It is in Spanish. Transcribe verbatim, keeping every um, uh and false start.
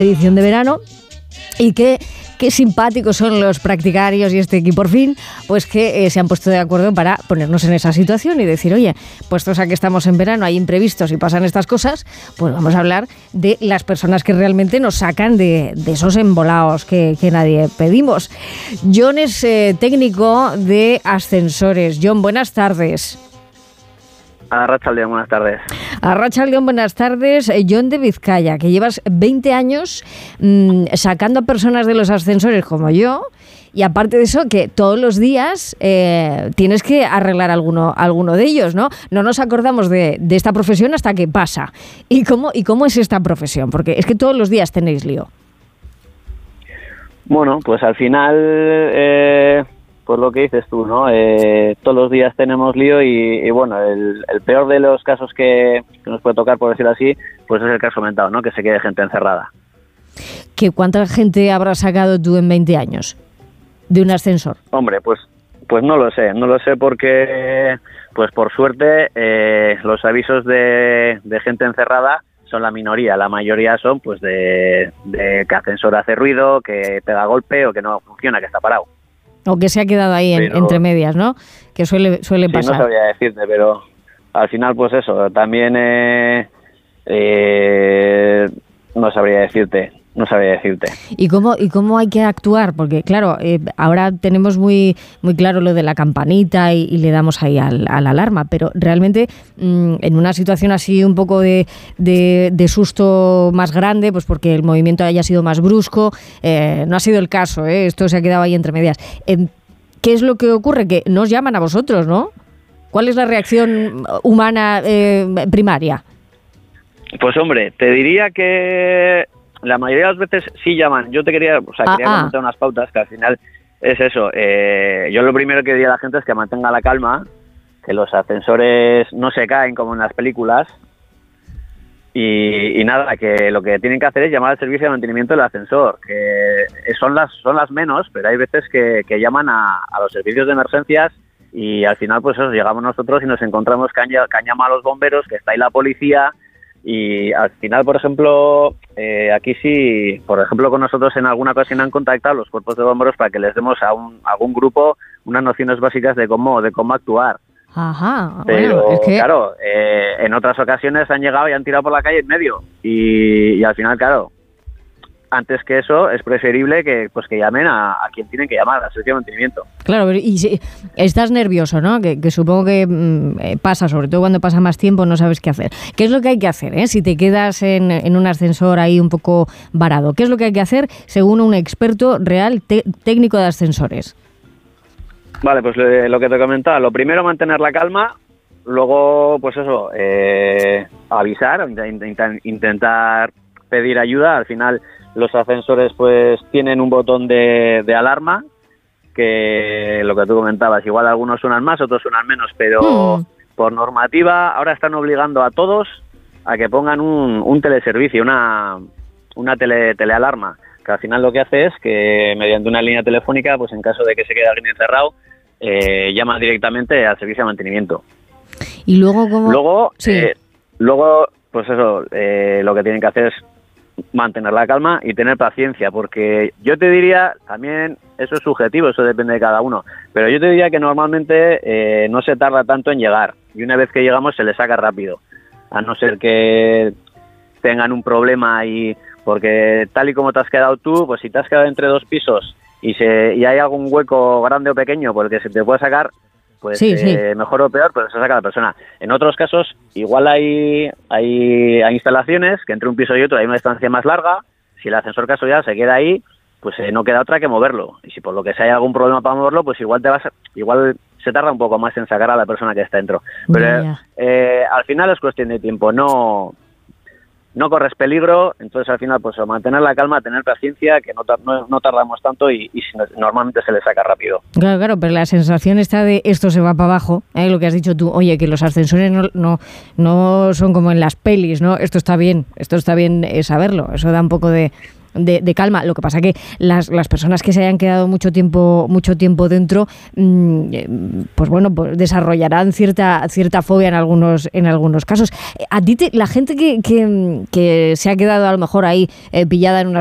edición de verano y que qué simpáticos son los practicarios y este equipo por fin, pues que eh, se han puesto de acuerdo para ponernos en esa situación y decir, oye, puestos a que estamos en verano, hay imprevistos y pasan estas cosas, pues vamos a hablar de las personas que realmente nos sacan de, de esos embolados que, que nadie pedimos. John es eh, técnico de ascensores. John, buenas tardes. Arratsaldeon, buenas tardes. Arratsaldeon, buenas tardes. John de Vizcaya, que llevas veinte años mmm, sacando a personas de los ascensores como yo, y aparte de eso, que todos los días eh, tienes que arreglar alguno, alguno de ellos, ¿no? No nos acordamos de, de esta profesión hasta que pasa. ¿Y cómo, ¿Y cómo es esta profesión? Porque es que todos los días tenéis lío. Bueno, pues al final... Eh... Pues lo que dices tú, ¿no? Eh, todos los días tenemos lío y, y bueno, el, el peor de los casos que, que nos puede tocar, por decirlo así, pues es el que has comentado, ¿no? Que se quede gente encerrada. ¿Qué, ¿Cuánta gente habrás sacado tú en veinte años de un ascensor? Hombre, pues pues no lo sé, no lo sé porque, pues por suerte, eh, los avisos de, de gente encerrada son la minoría, la mayoría son pues de, de que ascensor hace ruido, que pega golpe o que no funciona, que está parado. O que se ha quedado ahí en, entre medias, ¿no? Que suele suele sí, pasar. No sabría decirte, pero al final, pues eso, también eh, eh, no sabría decirte, no sabría decirte. ¿Y cómo y cómo hay que actuar? Porque claro, eh, ahora tenemos muy muy claro lo de la campanita y, y le damos ahí al, a la alarma, pero realmente mmm, en una situación así un poco de, de, de susto más grande, pues porque el movimiento haya sido más brusco, eh, no ha sido el caso, ¿eh? Esto se ha quedado ahí entre medias. Eh, ¿Qué es lo que ocurre? Que nos llaman a vosotros, ¿no? ¿Cuál es la reacción humana eh, primaria? Pues hombre, te diría que la mayoría de las veces sí llaman. Yo te quería, o sea, ah, quería ah. comentar unas pautas que al final es eso. Eh, yo lo primero que diría a la gente es que mantenga la calma, que los ascensores no se caen como en las películas y, y nada, que lo que tienen que hacer es llamar al servicio de mantenimiento del ascensor, que son las son las menos, pero hay veces que, que llaman a, a los servicios de emergencias y al final pues eso, llegamos nosotros y nos encontramos que han, que han llamado a los bomberos, que está ahí la policía. Y al final, por ejemplo, eh, aquí sí, por ejemplo, con nosotros en alguna ocasión han contactado los cuerpos de bomberos para que les demos a, un, a algún grupo unas nociones básicas de cómo de cómo actuar. Ajá, Pero, bueno, es que... claro, eh, en otras ocasiones han llegado y han tirado por la calle en medio. Y, y al final, claro, antes que eso es preferible que pues que llamen a, a quien tienen que llamar, al servicio de mantenimiento. Claro, y si estás nervioso, ¿no? Que, que supongo que mmm, pasa, sobre todo cuando pasa más tiempo, no sabes qué hacer. ¿Qué es lo que hay que hacer, eh? Si te quedas en, en un ascensor ahí un poco varado, ¿qué es lo que hay que hacer según un experto real te- técnico de ascensores? Vale, pues lo, lo que te comentaba, lo primero mantener la calma, luego pues eso, eh, avisar, int- intentar pedir ayuda. Al final los ascensores pues tienen un botón de, de alarma, que lo que tú comentabas, igual algunos suenan más, otros suenan menos, pero mm. por normativa ahora están obligando a todos a que pongan un, un teleservicio, una, una tele, telealarma, que al final lo que hace es que mediante una línea telefónica, pues en caso de que se quede alguien encerrado, eh, llama directamente al servicio de mantenimiento. Y luego, ¿cómo? Luego, sí. eh, luego pues eso, eh, lo que tienen que hacer es mantener la calma y tener paciencia, porque yo te diría, también eso es subjetivo, eso depende de cada uno, pero yo te diría que normalmente eh, no se tarda tanto en llegar y una vez que llegamos se le saca rápido, a no ser que tengan un problema y porque tal y como te has quedado tú, pues si te has quedado entre dos pisos y, se, y hay algún hueco grande o pequeño por el que se te puede sacar, pues sí, eh, sí. mejor o peor, pero se saca la persona. En otros casos, igual hay, hay, hay instalaciones que entre un piso y otro hay una distancia más larga. Si el ascensor casualidad se queda ahí, pues eh, no queda otra que moverlo. Y si por lo que sea hay algún problema para moverlo, pues igual te vas a, igual se tarda un poco más en sacar a la persona que está dentro. Pero Yeah. eh, al final es cuestión de tiempo, no... No corres peligro, entonces al final pues mantener la calma, tener paciencia, que no, no, no tardamos tanto y, y normalmente se le saca rápido. Claro, claro, pero la sensación está de esto se va para abajo, ¿eh? Lo que has dicho tú, oye, que los ascensores no, no, no son como en las pelis, ¿no? Esto está bien, esto está bien eh, saberlo, eso da un poco de, de, de calma. Lo que pasa que las, las personas que se hayan quedado mucho tiempo, mucho tiempo dentro, pues bueno, pues desarrollarán cierta, cierta fobia en algunos, en algunos casos. A ti te, la gente que, que, que se ha quedado a lo mejor ahí eh, pillada en una